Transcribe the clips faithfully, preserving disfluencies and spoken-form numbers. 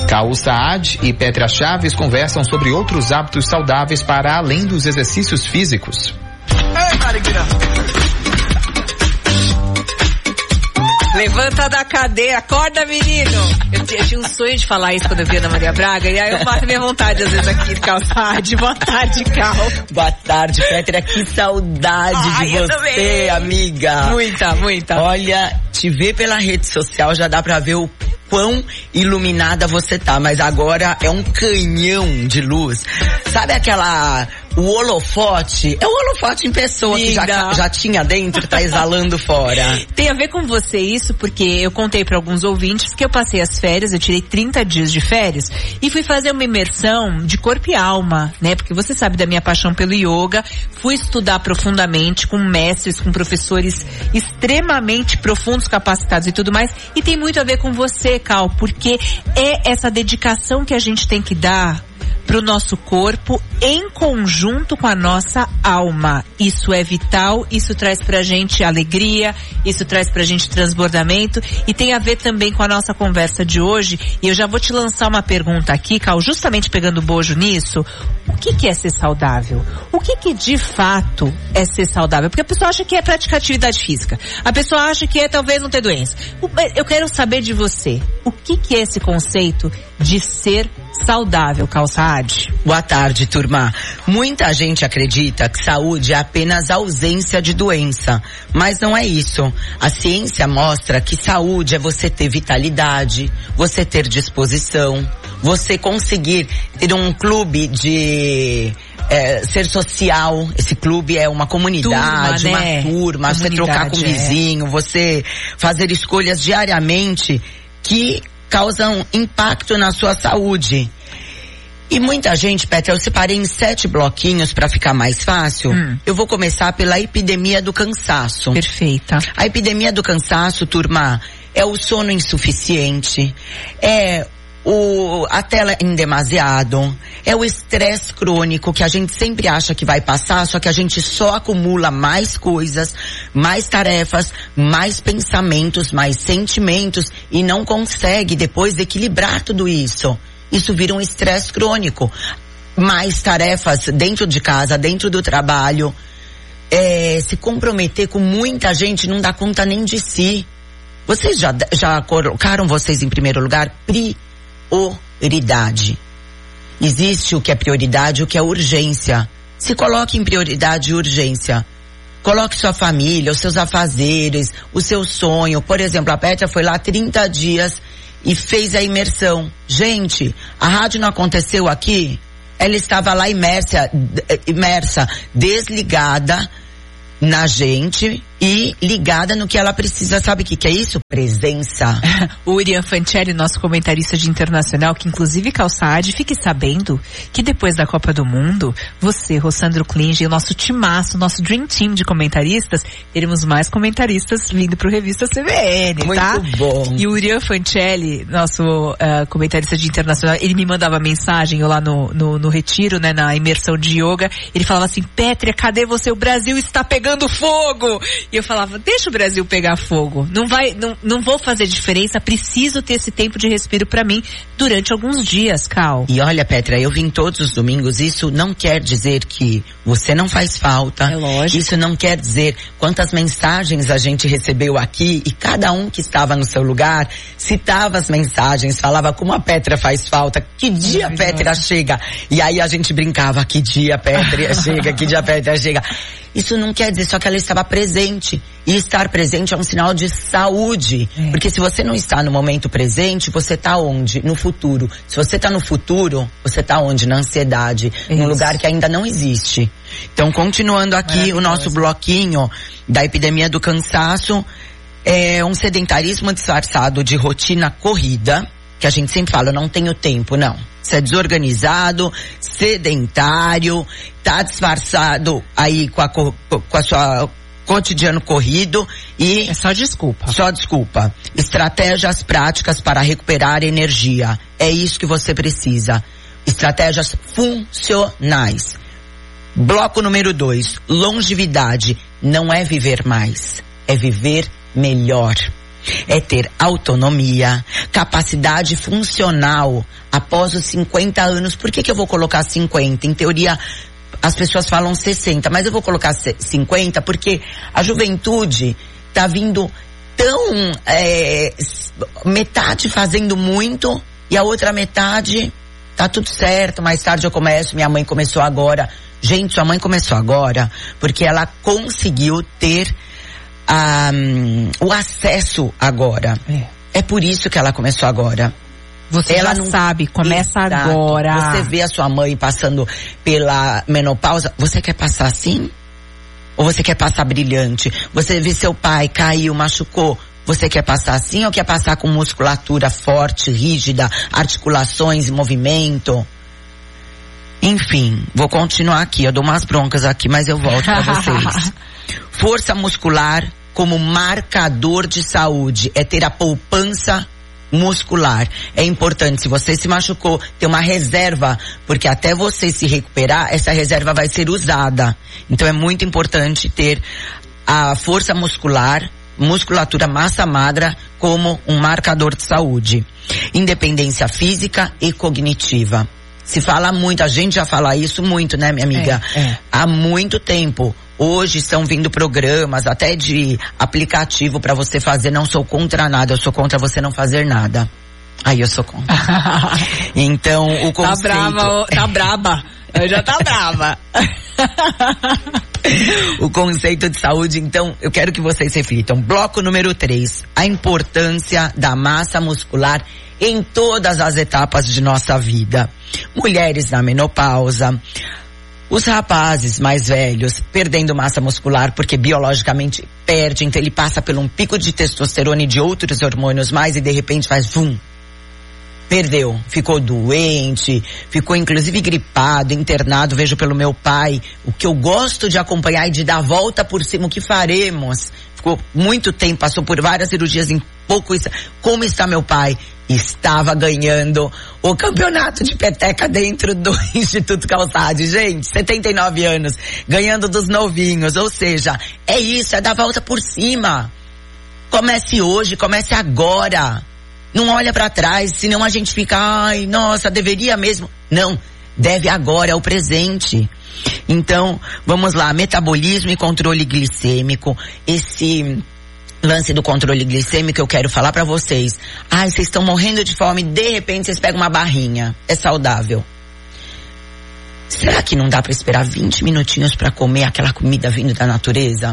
Cal Saad e Pétria Chaves conversam sobre outros hábitos saudáveis para além dos exercícios físicos. Ei, Marigueira! Levanta da cadeira, acorda, menino! Eu, eu tinha um sonho de falar isso quando eu via Ana Maria Braga, e aí eu mato minha vontade às vezes aqui, Cal Saad. Boa tarde, Cal. Boa tarde, Pétria, que saudade Ai, de você, amiga. Muita, muita. Olha, te ver pela rede social já dá pra ver o quão iluminada você tá, mas agora é um canhão de luz. Sabe aquela... O holofote, é o holofote em pessoa Linda. que já, já tinha dentro, tá exalando fora. Tem a ver com você isso, porque eu contei para alguns ouvintes que eu passei as férias, eu tirei trinta dias de férias e fui fazer uma imersão de corpo e alma, né? Porque você sabe da minha paixão pelo yoga, fui estudar profundamente com mestres, com professores extremamente profundos, capacitados e tudo mais, e tem muito a ver com você, Cal, porque é essa dedicação que a gente tem que dar pro nosso corpo em conjunto com a nossa alma. Isso é vital, isso traz pra gente alegria, isso traz pra gente transbordamento e tem a ver também com a nossa conversa de hoje. E eu já vou te lançar uma pergunta aqui, Cal, justamente pegando bojo nisso. O que que é ser saudável? O que que de fato é ser saudável? Porque a pessoa acha que é praticar atividade física. A pessoa acha que é talvez não ter doença. Eu quero saber de você. O que que é esse conceito de ser saudável, Cal Saad? Boa tarde, turma. Muita gente acredita que saúde é apenas ausência de doença, mas não é isso. A ciência mostra que saúde é você ter vitalidade, você ter disposição, você conseguir ter um clube de... É, ser social. Esse clube é uma comunidade, turma, né? uma turma, você trocar com o vizinho, é. você fazer escolhas diariamente que causam impacto na sua saúde. E muita gente, Pétria, eu separei em sete bloquinhos para ficar mais fácil. Hum. Eu vou começar pela epidemia do cansaço. Perfeita. A epidemia do cansaço, turma, é o sono insuficiente, é o, a tela em demasiado, é o estresse crônico que a gente sempre acha que vai passar, só que a gente só acumula mais coisas, mais tarefas, mais pensamentos, mais sentimentos e não consegue depois equilibrar tudo isso. Isso vira um estresse crônico. Mais tarefas dentro de casa, dentro do trabalho. É, se comprometer com muita gente, não dá conta nem de si. Vocês já, já colocaram vocês em primeiro lugar? Prioridade. Existe o que é prioridade e o que é urgência. Se coloque em prioridade e urgência. Coloque sua família, os seus afazeres, o seu sonho. Por exemplo, a Pétria foi lá trinta dias e fez a imersão. Gente, a rádio não aconteceu aqui? Ela estava lá imersa, imersa, desligada na gente e ligada no que ela precisa. Sabe o que que é isso? Presença. O Urian Fancelli, nosso comentarista de internacional, que inclusive Cal Saad, fique sabendo que depois da Copa do Mundo, você, Rossandro Klinge, o nosso timaço, nosso Dream Team de comentaristas, teremos mais comentaristas vindo pro Revista C B N, muito tá? Muito bom. E o Urian Fancelli, nosso uh, comentarista de internacional, ele me mandava mensagem, eu lá no, no, no retiro, né, na imersão de yoga, ele falava assim: Pétria, cadê você? O Brasil está pegando fogo! E eu falava, deixa o Brasil pegar fogo. Não vai, não, não vou fazer diferença, preciso ter esse tempo de respiro pra mim durante alguns dias, Cal. E olha, Pétria, eu vim todos os domingos, isso não quer dizer que você não faz falta. É lógico. Isso não quer dizer quantas mensagens a gente recebeu aqui e cada um que estava no seu lugar citava as mensagens, falava como a Pétria faz falta, que dia a Pétria chega. E aí a gente brincava, que dia a Pétria chega, que dia a Pétria chega. Isso não quer dizer só que ela estava presente. E estar presente é um sinal de saúde. É. Porque se você não está no momento presente, você está onde? No futuro. Se você está no futuro, você está onde? Na ansiedade. Isso. Num lugar que ainda não existe. Então, continuando aqui o nosso bloquinho da epidemia do cansaço, é um sedentarismo disfarçado de rotina corrida, que a gente sempre fala, eu não tenho tempo, não. Você é desorganizado, sedentário, tá disfarçado aí com a, com a sua cotidiano corrido e... É só desculpa. Só desculpa. Estratégias práticas para recuperar energia. É isso que você precisa. Estratégias funcionais. Bloco número dois. Longevidade não é viver mais, é viver melhor. É ter autonomia, capacidade funcional após os cinquenta anos. Por que que eu vou colocar cinquenta? Em teoria, as pessoas falam sessenta, mas eu vou colocar cinquenta porque a juventude tá vindo tão, é, metade fazendo muito e a outra metade tá tudo certo, mais tarde eu começo, minha mãe começou agora. Gente, sua mãe começou agora porque ela conseguiu ter um, o acesso agora. É. É por isso que ela começou agora. Você ela já não sabe, começa Exato. Agora. Você vê a sua mãe passando pela menopausa, você quer passar assim? Ou você quer passar brilhante? Você vê seu pai, caiu, machucou, você quer passar assim ou quer passar com musculatura forte, rígida, articulações, movimento? Enfim, vou continuar aqui, eu dou umas broncas aqui, mas eu volto pra vocês. Força muscular como marcador de saúde, é ter a poupança muscular. É importante, se você se machucou, ter uma reserva, porque até você se recuperar, essa reserva vai ser usada. Então é muito importante ter a força muscular, musculatura, massa magra como um marcador de saúde. Independência física e cognitiva. Se fala muito, a gente já fala isso muito, né, minha amiga? É, é. Há muito tempo. Hoje estão vindo programas, até de aplicativo para você fazer. Não sou contra nada, eu sou contra você não fazer nada. Aí eu sou contra. Então, o conceito... Tá brava, tá braba. Eu já tá brava. O conceito de saúde, então, eu quero que vocês reflitam. Bloco número três. A importância da massa muscular em todas as etapas de nossa vida. Mulheres na menopausa, os rapazes mais velhos perdendo massa muscular porque biologicamente perde, então ele passa por um pico de testosterona e de outros hormônios mais e de repente faz vum, perdeu, ficou doente, ficou inclusive gripado, internado. Vejo pelo meu pai, o que eu gosto de acompanhar e de dar a volta por cima, o que faremos? Ficou muito tempo, passou por várias cirurgias em pouco. Como está meu pai? Estava ganhando o campeonato de peteca dentro do Instituto Calçade. Gente, setenta e nove anos, ganhando dos novinhos. Ou seja, é isso, é dar a volta por cima. Comece hoje, comece agora. Não olha pra trás, senão a gente fica, ai, nossa, deveria mesmo. Não, deve agora, é o presente. Então, vamos lá, metabolismo e controle glicêmico. Esse lance do controle glicêmico eu quero falar pra vocês. Ai, vocês estão morrendo de fome, de repente vocês pegam uma barrinha. É saudável. Será que não dá pra esperar vinte minutinhos pra comer aquela comida vindo da natureza?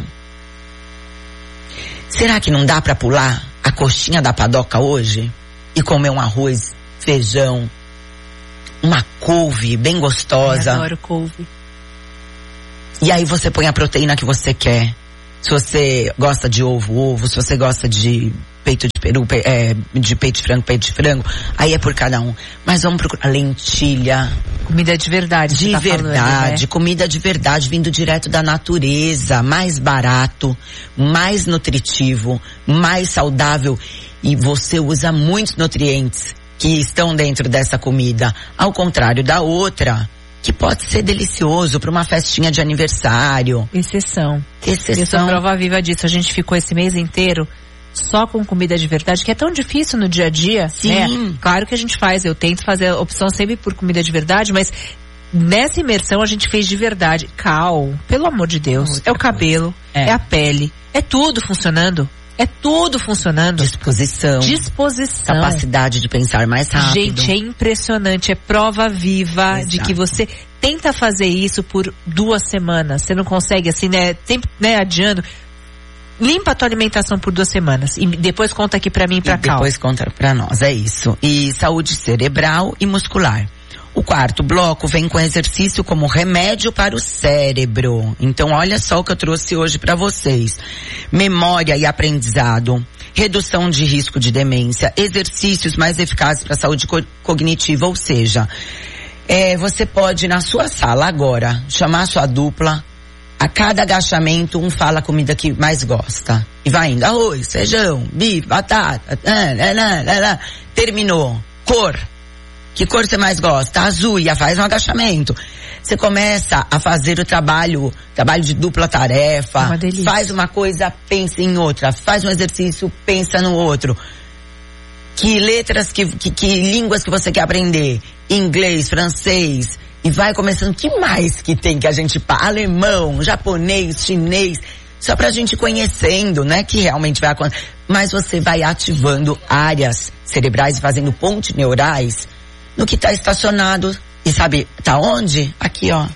Será que não dá pra pular a coxinha da padoca hoje e comer um arroz, feijão, uma couve bem gostosa? Eu adoro couve. E aí você põe a proteína que você quer. Se você gosta de ovo, ovo. Se você gosta de peito de peru, pe, é, de peito de frango, peito de frango. Aí é por cada um. Mas vamos procurar lentilha. Comida de verdade. De tá verdade. Falando, né? Comida de verdade, vindo direto da natureza. Mais barato, mais nutritivo, mais saudável. E você usa muitos nutrientes que estão dentro dessa comida. Ao contrário da outra, que pode ser delicioso para uma festinha de aniversário. Exceção. Exceção. Eu sou prova viva disso. A gente ficou esse mês inteiro só com comida de verdade, que é tão difícil no dia a dia. Sim. Né? Claro que a gente faz, eu tento fazer a opção sempre por comida de verdade, mas nessa imersão a gente fez de verdade. Cal, pelo amor de Deus, Outra é o cabelo, é. é a pele, é tudo funcionando. É tudo funcionando. Disposição. Disposição. Capacidade de pensar mais rápido. Gente, é impressionante. É prova viva Exato. De que você tenta fazer isso por duas semanas. Você não consegue assim, né? Tempo, né? Adiando. Limpa a tua alimentação por duas semanas. E depois conta aqui pra mim e pra cá. Depois conta pra nós, é isso. E saúde cerebral e muscular. O quarto bloco vem com exercício como remédio para o cérebro. Então, olha só o que eu trouxe hoje para vocês. Memória e aprendizado, redução de risco de demência, exercícios mais eficazes para a saúde co- cognitiva, ou seja, é, você pode na sua sala agora chamar a sua dupla, a cada agachamento um fala a comida que mais gosta. E vai indo, arroz, feijão, bife, batata, ah, lá, lá, lá, lá. Terminou. Cor. Que cor você mais gosta? Azul. E faz um agachamento. Você começa a fazer o trabalho, trabalho de dupla tarefa. Uma delícia. Faz uma coisa, pensa em outra. Faz um exercício, pensa no outro. Que letras, que, que, que línguas que você quer aprender? Inglês, francês. E vai começando. Que mais que tem que a gente... Alemão, japonês, chinês. Só pra gente conhecendo, né? Que realmente vai acontecer. Mas você vai ativando áreas cerebrais, fazendo pontes neurais no que tá estacionado. E sabe, tá onde? Aqui, ó.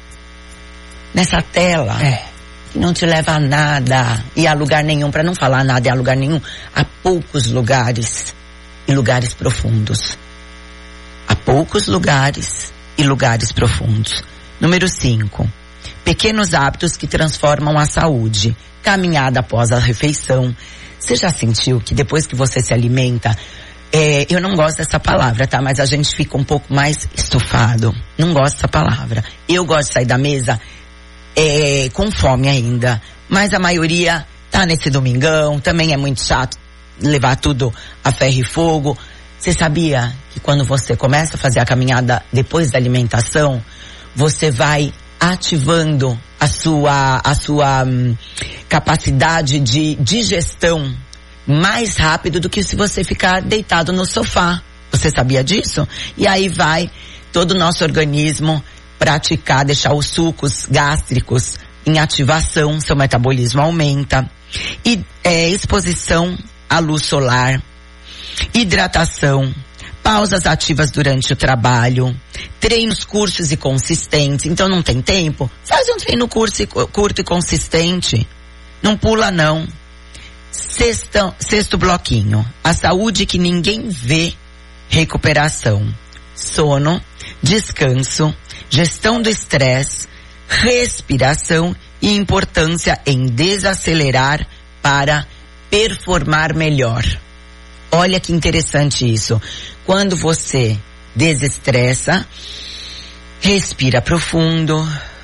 Nessa tela. É. Que não te leva a nada. E a lugar nenhum, pra não falar nada e a lugar nenhum, há poucos lugares. E lugares profundos. Há poucos lugares e lugares profundos. Número cinco. Pequenos hábitos que transformam a saúde. Caminhada após a refeição. Você já sentiu que depois que você se alimenta, é, eu não gosto dessa palavra, tá? Mas a gente fica um pouco mais estufado. Não gosto dessa palavra. Eu gosto de sair da mesa é, com fome ainda. Mas a maioria tá nesse domingão. Também é muito chato levar tudo a ferro e fogo. Você sabia que quando você começa a fazer a caminhada depois da alimentação, você vai ativando a sua, a sua hum, capacidade de digestão mais rápido do que se você ficar deitado no sofá. Você sabia disso? E aí vai todo o nosso organismo praticar, deixar os sucos gástricos em ativação, seu metabolismo aumenta. E é, exposição à luz solar, hidratação, pausas ativas durante o trabalho, treinos curtos e consistentes. Então não tem tempo? Faz um treino curto e, curto e consistente. Não pula não. Sexta, sexto bloquinho. A saúde que ninguém vê. Recuperação. Sono, descanso, gestão do estresse, respiração e importância em desacelerar para performar melhor. Olha que interessante isso. Quando você desestessa, respira profundo,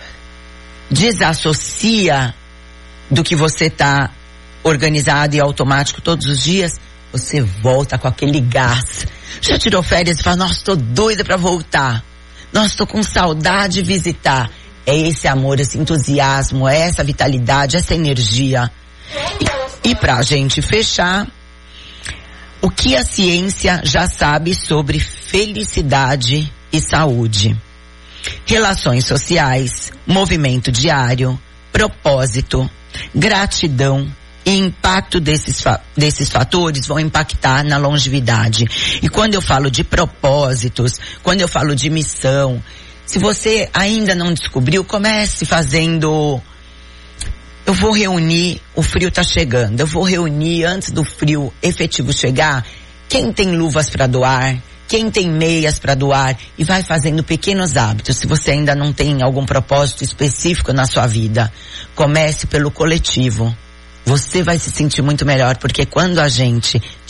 desassocia do que você está organizado e automático todos os dias, você volta com aquele gás. Já tirou férias e fala, nossa, tô doida pra voltar. Nossa, tô com saudade de visitar. É esse amor, esse entusiasmo, é essa vitalidade, essa energia. E, e pra gente fechar, o que a ciência já sabe sobre felicidade e saúde? Relações sociais, movimento diário, propósito, gratidão e impacto desses, fa- desses fatores vão impactar na longevidade. E quando eu falo de propósitos, quando eu falo de missão, se você ainda não descobriu, comece fazendo... Eu vou reunir, o frio tá chegando, eu vou reunir antes do frio efetivo chegar, quem tem luvas para doar, quem tem meias para doar, e vai fazendo pequenos hábitos. Se você ainda não tem algum propósito específico na sua vida, comece pelo coletivo. Você vai se sentir muito melhor, porque quando a gente